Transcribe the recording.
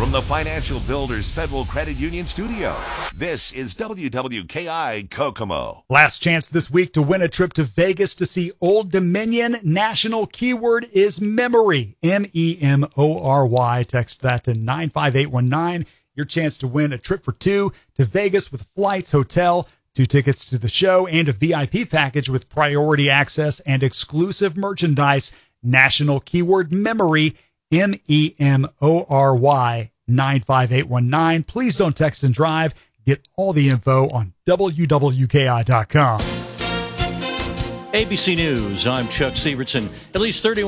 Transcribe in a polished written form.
from the Financial Builders Federal Credit Union studio, this is WWKI Kokomo. Last chance this week to win a trip to Vegas to see Old Dominion. National keyword is memory, MEMORY. Text that to 95819. Your chance to win a trip for two to Vegas with flights, hotel, 2 tickets to the show, and a VIP package with priority access and exclusive merchandise. National keyword memory, MEMORY, 95819. Please don't text and drive. Get all the info on WWKI.com. ABC News, I'm Chuck Severson. At least 31